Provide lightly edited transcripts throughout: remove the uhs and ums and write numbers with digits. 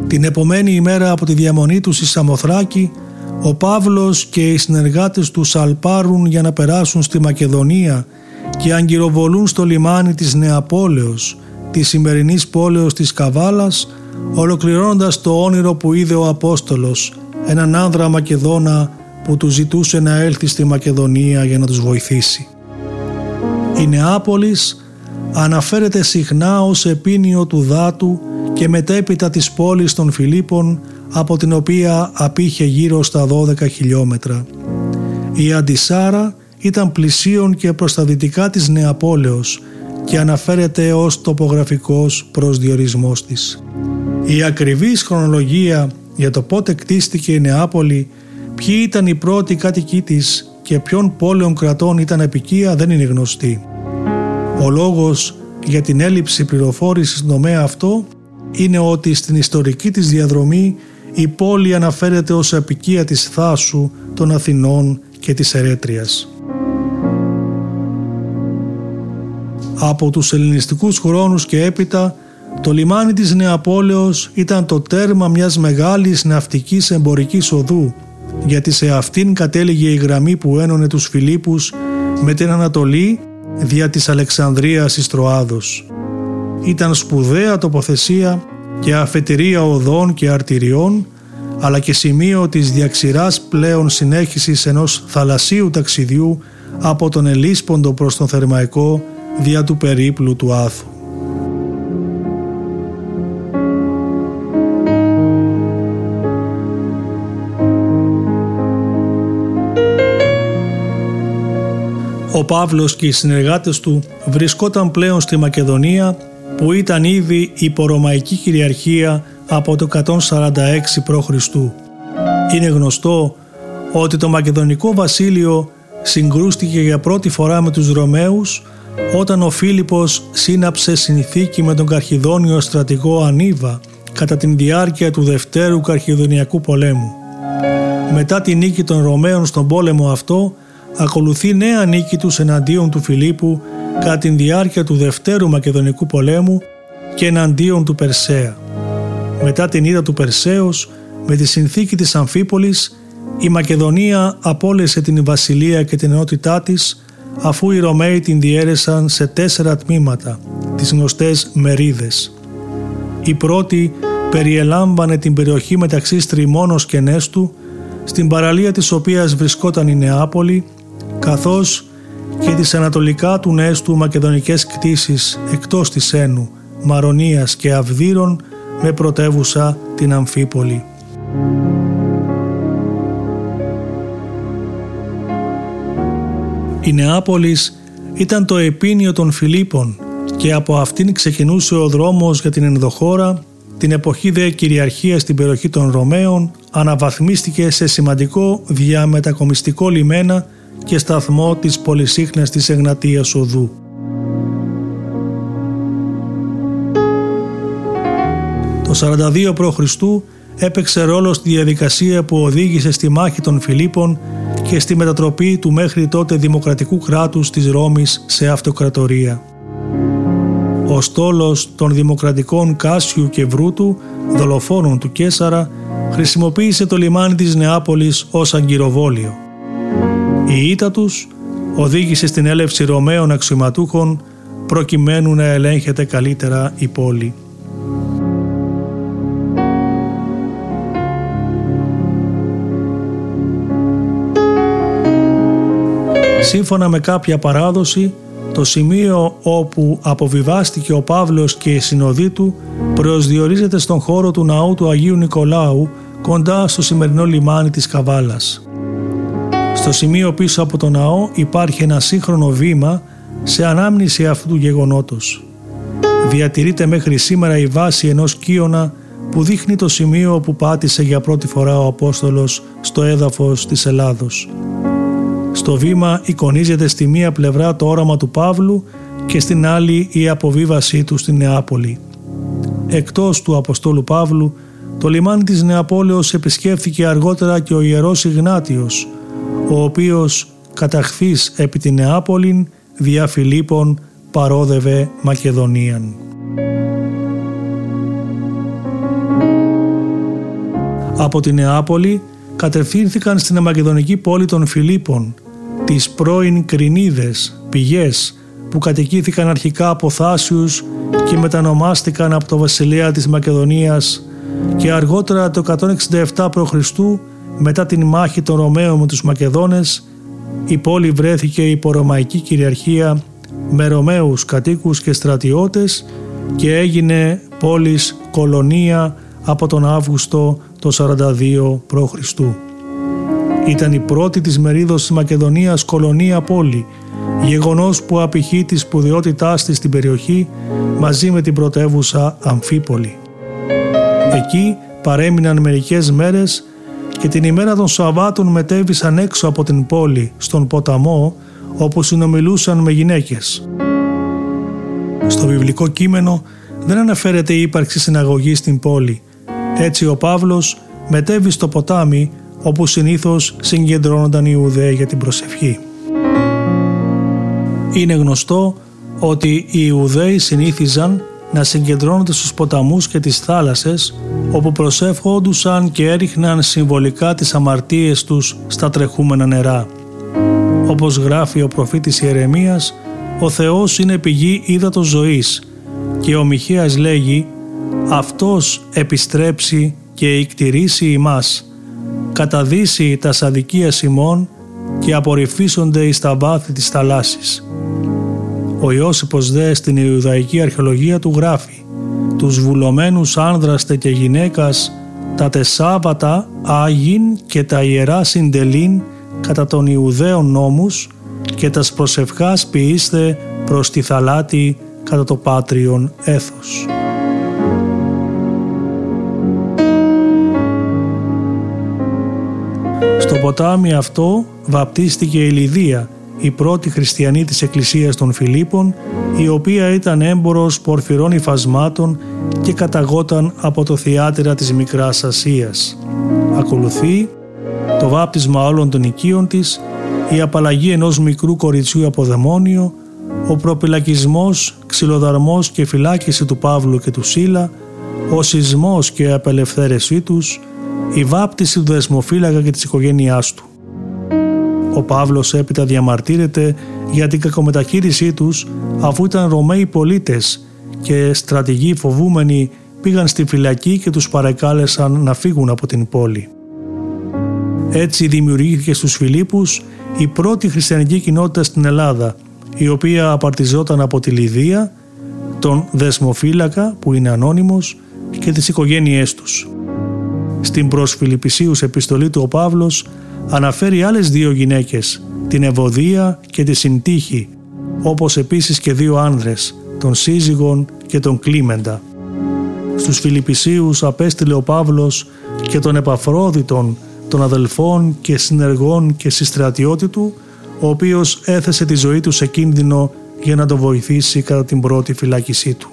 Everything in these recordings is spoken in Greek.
Την επομένη ημέρα από τη διαμονή του στη Σαμοθράκη, ο Παύλος και οι συνεργάτες του σαλπάρουν για να περάσουν στη Μακεδονία και αγκυροβολούν στο λιμάνι της Νεαπόλεως, της σημερινής πόλεως της Καβάλας, ολοκληρώνοντας το όνειρο που είδε ο Απόστολος, έναν άνδρα Μακεδόνα που του ζητούσε να έλθει στη Μακεδονία για να τους βοηθήσει. Η Νεάπολης αναφέρεται συχνά ως επίνειο του Δάτου και μετέπειτα της πόλης των Φιλίππων, από την οποία απήχε γύρω στα 12 χιλιόμετρα. Η Αντισάρα ήταν πλησίον και προς τα δυτικά της Νεαπόλεως και αναφέρεται ως τοπογραφικός προσδιορισμός της. Η ακριβής χρονολογία για το πότε κτίστηκε η Νεάπολη, ποιοι ήταν οι πρώτοι κάτοικοι της και ποιων πόλεων κρατών ήταν επικία δεν είναι γνωστή. Ο λόγος για την έλλειψη πληροφόρησης στον τομέα αυτό είναι ότι στην ιστορική της διαδρομή η πόλη αναφέρεται ως απικία της Θάσου, των Αθηνών και της Ερέτριας. Από τους ελληνιστικούς χρόνους και έπειτα, το λιμάνι της Νεαπόλεως ήταν το τέρμα μιας μεγάλης ναυτικής εμπορικής οδού, γιατί σε αυτήν κατέληγε η γραμμή που ένωνε τους Φιλίππους με την Ανατολή δια της Αλεξανδρίας εις Τροάδος. Ήταν σπουδαία τοποθεσία και αφετηρία οδών και αρτηριών, αλλά και σημείο της διαξηράς πλέον συνέχισης ενός θαλασσίου ταξιδιού από τον Ελίσποντο προς τον Θερμαϊκό δια του περίπλου του Άθου. Ο Παύλος και οι συνεργάτες του βρισκόταν πλέον στη Μακεδονία, που ήταν ήδη υπο-ρωμαϊκή κυριαρχία από το 146 π.Χ. Είναι γνωστό ότι το Μακεδονικό βασίλειο συγκρούστηκε για πρώτη φορά με τους Ρωμαίους όταν ο Φίλιππος σύναψε συνθήκη με τον Καρχιδόνιο στρατηγό Ανίβα κατά την διάρκεια του Δευτέρου Καρχιδονιακού πολέμου. Μετά τη νίκη των Ρωμαίων στον πόλεμο αυτό, ακολουθεί νέα νίκη τους εναντίον του Φιλίππου κατά την διάρκεια του Δευτέρου Μακεδονικού πολέμου και εναντίον του Περσέα. Μετά την ήττα του Περσέως, με τη συνθήκη της Αμφίπολης, η Μακεδονία απόλυσε την βασιλεία και την ενότητά της, αφού οι Ρωμαίοι την διέρεσαν σε 4 τμήματα, τις γνωστές μερίδες. Η πρώτη περιελάμβανε την περιοχή μεταξύ Στριμώνος και Νέστου, στην παραλία της οποίας βρισκόταν η Νεάπολη, καθώς και τις ανατολικά του Νέστου μακεδονικές κτήσεις εκτός της Ένου, Μαρονίας και Αυδείρων, με πρωτεύουσα την Αμφίπολη. Η Νεάπολης ήταν το επίνειο των Φιλίππων και από αυτήν ξεκινούσε ο δρόμος για την ενδοχώρα. Την εποχή δε κυριαρχία στην περιοχή των Ρωμαίων αναβαθμίστηκε σε σημαντικό διαμετακομιστικό λιμένα και σταθμό της πολυσύχναστης Εγνατίας οδού. Το 42 π.Χ. έπαιξε ρόλο στη διαδικασία που οδήγησε στη μάχη των Φιλίππων και στη μετατροπή του μέχρι τότε δημοκρατικού κράτους της Ρώμης σε αυτοκρατορία. Ο στόλος των δημοκρατικών Κάσιου και Βρούτου, δολοφόνων του Καίσαρα, χρησιμοποίησε το λιμάνι της Νεάπολης ως αγκυροβόλιο. Η ήττα τους οδήγησε στην έλευση Ρωμαίων αξιωματούχων προκειμένου να ελέγχεται καλύτερα η πόλη. Σύμφωνα με κάποια παράδοση, το σημείο όπου αποβιβάστηκε ο Παύλος και οι συνοδοί του προσδιορίζεται στον χώρο του ναού του Αγίου Νικολάου, κοντά στο σημερινό λιμάνι της Καβάλας. Στο σημείο πίσω από το ναό υπάρχει ένα σύγχρονο βήμα σε ανάμνηση αυτού του γεγονότος. Διατηρείται μέχρι σήμερα η βάση ενός κύωνα που δείχνει το σημείο όπου πάτησε για πρώτη φορά ο Απόστολος στο έδαφος της Ελλάδος. Στο βήμα εικονίζεται στη μία πλευρά το όραμα του Παύλου και στην άλλη η αποβίβασή του στη Νεάπολη. Εκτός του Αποστόλου Παύλου, το λιμάνι της Νεαπόλεως επισκέφθηκε αργότερα και ο Ιερός Ιγνάτιος, ο οποίος καταχθείς επί τη Νεάπολην δια Φιλίππων παρόδευε Μακεδονίαν. Από τη Νεάπολη κατευθύνθηκαν στην μακεδονική πόλη των Φιλίππων, τις πρώην Κρινίδες, πηγές που κατοικήθηκαν αρχικά από Θάσιους και μετανομάστηκαν από το βασιλέα της Μακεδονίας, και αργότερα το 167 π.Χ. μετά την μάχη των Ρωμαίων με τους Μακεδόνες, η πόλη βρέθηκε υπό ρωμαϊκή κυριαρχία με Ρωμαίους κατοίκους και στρατιώτες και έγινε πόλης κολονία από τον Αύγουστο το 42 π.Χ. Ήταν η πρώτη της μερίδος της Μακεδονίας κολονία πόλη, γεγονός που απηχεί τη σπουδαιότητάς της στην περιοχή μαζί με την πρωτεύουσα Αμφίπολη. Εκεί παρέμειναν μερικές μέρες και την ημέρα των Σαββάτων μετέβησαν έξω από την πόλη, στον ποταμό, όπου συνομιλούσαν με γυναίκες. Στο βιβλικό κείμενο δεν αναφέρεται η ύπαρξη συναγωγής στην πόλη. Έτσι ο Παύλος μετέβη στο ποτάμι, όπου συνήθως συγκεντρώνονταν οι Ιουδαίοι για την προσευχή. Είναι γνωστό ότι οι Ιουδαίοι συνήθιζαν να συγκεντρώνονται στους ποταμούς και τις θάλασσες, όπου προσεύχοντουσαν και έριχναν συμβολικά τις αμαρτίες τους στα τρεχούμενα νερά. Όπως γράφει ο προφήτης Ιερεμίας, ο Θεός είναι πηγή ύδατος ζωής, και ο Μιχαίας λέγει «Αυτός επιστρέψει και ικτηρήσει ημάς, καταδύσει τας αδικίας ημών και απορριφίσονται εις τα βάθη της θαλάσσης». Ο Ιώσυπος δε στην Ιουδαϊκή αρχαιολογία του γράφει «Τους βουλωμένους άνδραστε και γυναίκας, τα τεσάββατα άγιν και τα ιερά συντελήν κατά των Ιουδαίων νόμους και τας προσευχάς ποιήστε προς τη θαλάτη κατά το πάτριον έθος». Στο ποτάμι αυτό βαπτίστηκε η Λιδία, η πρώτη χριστιανή της Εκκλησίας των Φιλίππων, η οποία ήταν έμπορος πορφυρών υφασμάτων και καταγόταν από το Θιάτυρα της Μικράς Ασίας. Ακολουθεί το βάπτισμα όλων των οικείων της, η απαλλαγή ενός μικρού κοριτσιού από δαιμόνιο, ο προπυλακισμός, ξυλοδαρμός και φυλάκιση του Παύλου και του Σίλα, ο σεισμός και η απελευθέρωσή τους, η βάπτιση του δεσμοφύλακα και της οικογένειάς του. Ο Παύλος έπειτα διαμαρτύρεται για την κακομεταχείρισή τους, αφού ήταν Ρωμαίοι πολίτες και στρατηγοί φοβούμενοι πήγαν στη φυλακή και τους παρεκάλεσαν να φύγουν από την πόλη. Έτσι δημιουργήθηκε στους Φιλίππους η πρώτη χριστιανική κοινότητα στην Ελλάδα, η οποία απαρτιζόταν από τη Λιδία, τον δεσμοφύλακα που είναι ανώνυμος και τις οικογένειές τους. Στην προς Φιλιππισίους επιστολή του ο Παύλος αναφέρει άλλες δύο γυναίκες, την Ευωδία και τη Συντύχη, όπως επίσης και δύο άνδρες, τον Σύζυγον και τον Κλίμεντα. Στους Φιλιππισίους απέστειλε ο Παύλος και τον Επαφρόδιτον, των αδελφών και συνεργών και συστρατιώτη του, ο οποίος έθεσε τη ζωή του σε κίνδυνο για να το βοηθήσει κατά την πρώτη φυλάκισή του.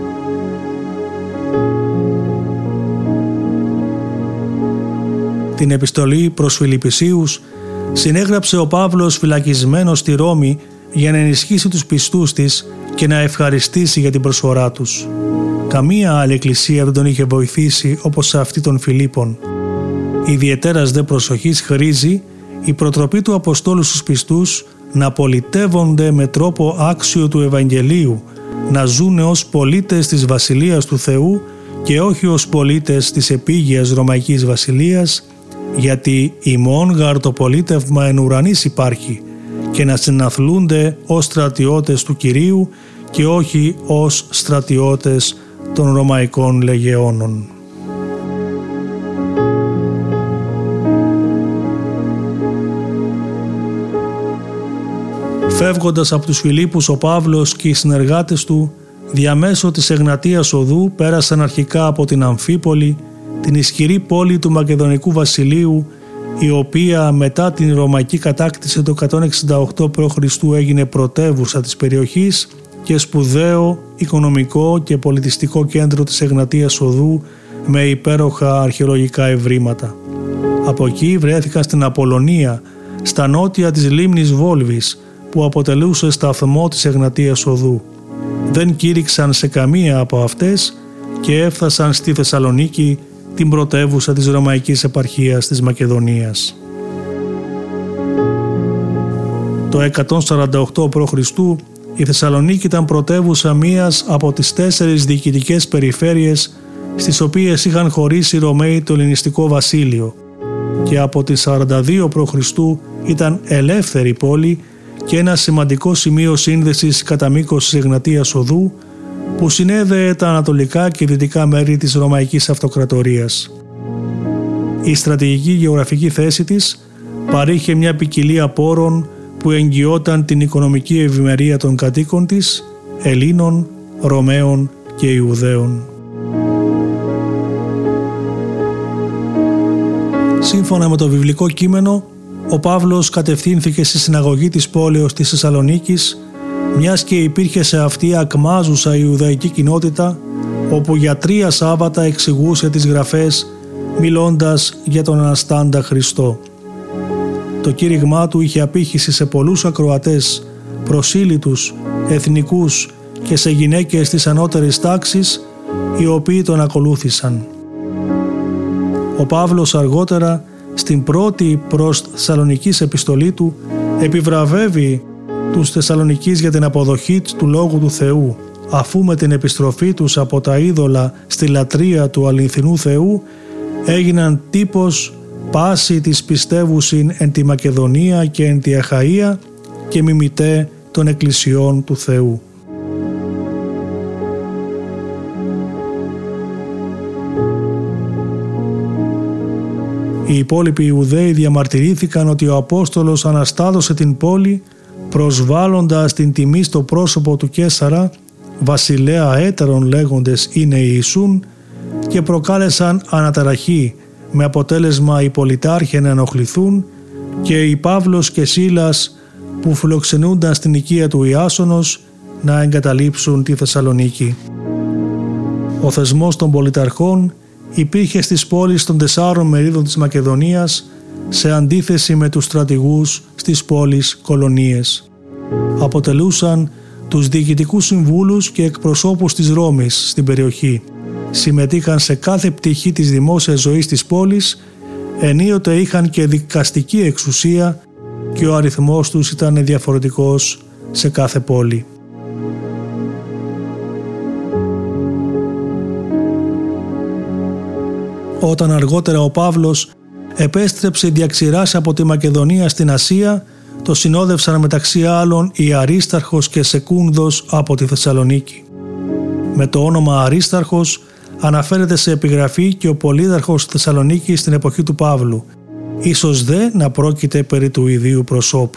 Την επιστολή προς Φιλιππισίους συνέγραψε ο Παύλος φυλακισμένος στη Ρώμη για να ενισχύσει τους πιστούς της και να ευχαριστήσει για την προσφορά τους. Καμία άλλη εκκλησία δεν τον είχε βοηθήσει όπως σε αυτή των Φιλίππων. Ιδιαιτέρας δε προσοχής χρήζει η προτροπή του Αποστόλου στους πιστούς να πολιτεύονται με τρόπο άξιο του Ευαγγελίου, να ζουν ως πολίτες της Βασιλείας του Θεού και όχι ως πολίτες της επίγειας Ρωμαϊκής Βασιλείας, γιατί ημών γαρ το πολίτευμα εν ουρανής υπάρχει, και να συναθλούνται ως στρατιώτες του Κυρίου και όχι ως στρατιώτες των Ρωμαϊκών λεγεώνων. Φεύγοντας από τους Φιλίππους, ο Παύλος και οι συνεργάτες του διαμέσω της Εγνατίας Οδού πέρασαν αρχικά από την Αμφίπολη, την ισχυρή πόλη του Μακεδονικού Βασιλείου, η οποία μετά την Ρωμαϊκή κατάκτηση το 168 π.Χ. έγινε πρωτεύουσα της περιοχής και σπουδαίο οικονομικό και πολιτιστικό κέντρο της Εγνατίας Οδού με υπέροχα αρχαιολογικά ευρήματα. Από εκεί βρέθηκαν στην Απολωνία, στα νότια της λίμνης Βόλβης, που αποτελούσε σταθμό της Εγνατίας Οδού. Δεν κήρυξαν σε καμία από αυτές και έφτασαν στη Θεσσαλονίκη την πρωτεύουσα της Ρωμαϊκής Επαρχίας της Μακεδονίας. Το 148 π.Χ. η Θεσσαλονίκη ήταν πρωτεύουσα μίας από τις 4 διοικητικές περιφέρειες στις οποίες είχαν χωρίσει οι Ρωμαίοι το ελληνιστικό βασίλειο και από τις 42 π.Χ. ήταν ελεύθερη πόλη και ένα σημαντικό σημείο σύνδεσης κατά μήκος της Εγνατίας Οδού που συνέδεε τα ανατολικά και δυτικά μέρη της Ρωμαϊκής Αυτοκρατορίας. Η στρατηγική γεωγραφική θέση της παρήχε μια ποικιλία πόρων που εγγυόταν την οικονομική ευημερία των κατοίκων της, Ελλήνων, Ρωμαίων και Ιουδαίων. Σύμφωνα με το βιβλικό κείμενο, ο Παύλος κατευθύνθηκε στη συναγωγή της πόλεως της Θεσσαλονίκης, μιας και υπήρχε σε αυτή ακμάζουσα Ιουδαϊκή κοινότητα, όπου για 3 Σάββατα εξηγούσε τις γραφές μιλώντας για τον Αναστάντα Χριστό. Το κήρυγμά του είχε απήχηση σε πολλούς ακροατές, προσήλυτους, εθνικούς και σε γυναίκες της ανώτερης τάξης, οι οποίοι τον ακολούθησαν. Ο Παύλος αργότερα, στην πρώτη προς Θεσσαλονικής επιστολή του, επιβραβεύει τους Θεσσαλονικείς για την αποδοχή του Λόγου του Θεού, αφού με την επιστροφή τους από τα είδωλα στη λατρεία του αληθινού Θεού έγιναν τύπος πάση της πιστεύουσιν εν τη Μακεδονία και εν τη Αχαΐα και μιμητέ των εκκλησιών του Θεού. Οι υπόλοιποι Ιουδαίοι διαμαρτυρήθηκαν ότι ο Απόστολος αναστάτωσε την πόλη προσβάλλοντας την τιμή στο πρόσωπο του Καίσαρα, βασιλέα έτερων λέγοντες είναι Ιησούν, και προκάλεσαν αναταραχή με αποτέλεσμα οι πολιτάρχοι να ενοχληθούν και οι Παύλος και Σίλας που φιλοξενούνταν στην οικία του Ιάσονος να εγκαταλείψουν τη Θεσσαλονίκη. Ο θεσμός των πολιταρχών υπήρχε στις πόλεις των 4 μερίδων της Μακεδονίας σε αντίθεση με τους στρατηγούς στις πόλεις κολονίες. Αποτελούσαν τους διοικητικούς συμβούλους και εκπροσώπους της Ρώμης στην περιοχή. Συμμετείχαν σε κάθε πτυχή της δημόσιας ζωής της πόλης, ενίοτε είχαν και δικαστική εξουσία και ο αριθμός τους ήταν διαφορετικός σε κάθε πόλη. Όταν αργότερα ο Παύλος επέστρεψε διαξηράς από τη Μακεδονία στην Ασία, το συνόδευσαν μεταξύ άλλων η Αρίσταρχος και Σεκούνδος από τη Θεσσαλονίκη. Με το όνομα Αρίσταρχος αναφέρεται σε επιγραφή και ο πολύδαρχος Θεσσαλονίκης στην εποχή του Παύλου, ίσως δε να πρόκειται περί του ιδίου προσώπου.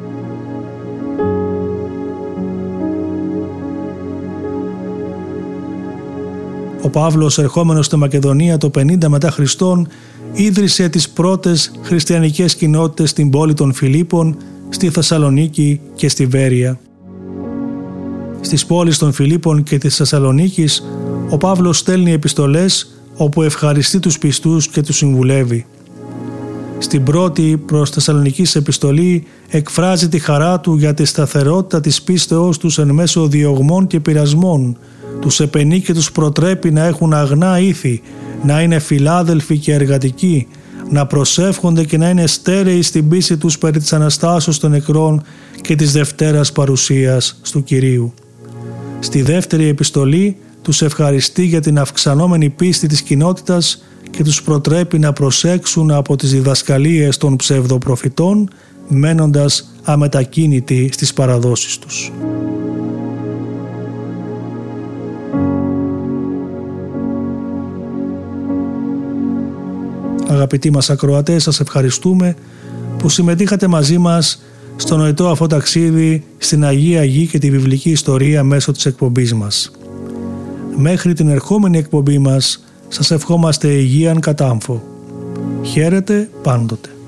Ο Παύλος, ερχόμενος στη Μακεδονία το 50 μετά Χριστόν, ίδρυσε τις πρώτες χριστιανικές κοινότητες στην πόλη των Φιλίππων, στη Θεσσαλονίκη και στη Βέρεια. Στις πόλεις των Φιλίππων και της Θεσσαλονίκης, ο Παύλος στέλνει επιστολές όπου ευχαριστεί τους πιστούς και τους συμβουλεύει. Στην πρώτη προς Θεσσαλονικής επιστολή εκφράζει τη χαρά του για τη σταθερότητα της πίστεώς τους εν μέσω διωγμών και πειρασμών, τους επενεί και τους προτρέπει να έχουν αγνά ήθη, να είναι φιλάδελφοι και εργατικοί, να προσεύχονται και να είναι στέρεοι στην πίστη τους περί της Αναστάσεως των νεκρών και της Δευτέρας παρουσίας του Κυρίου. Στη δεύτερη επιστολή τους ευχαριστεί για την αυξανόμενη πίστη της κοινότητας και τους προτρέπει να προσέξουν από τις διδασκαλίες των ψευδοπροφητών, μένοντας αμετακίνητοι στις παραδόσεις τους. Αγαπητοί μας ακροατές, σας ευχαριστούμε που συμμετείχατε μαζί μας στο νοητό αυτό ταξίδι στην Αγία Γη και τη βιβλική ιστορία μέσω της εκπομπής μας. Μέχρι την ερχόμενη εκπομπή μας σας ευχόμαστε υγείαν κατάμφο. Χαίρετε πάντοτε.